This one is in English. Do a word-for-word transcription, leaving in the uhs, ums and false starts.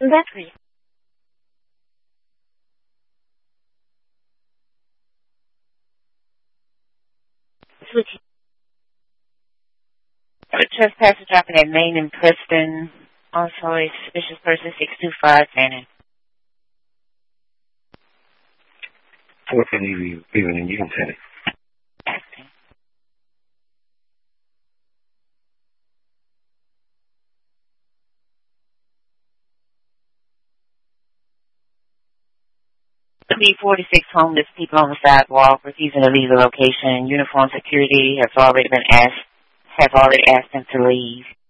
That's great. Switch. The trespasser dropping at Main and Preston. Also a suspicious person, six two five Fannin. four ten evening, evening, you can send it. Okay. three forty-six homeless people on the sidewalk refusing to leave the location. Uniformed security has already been asked, have already asked them to leave.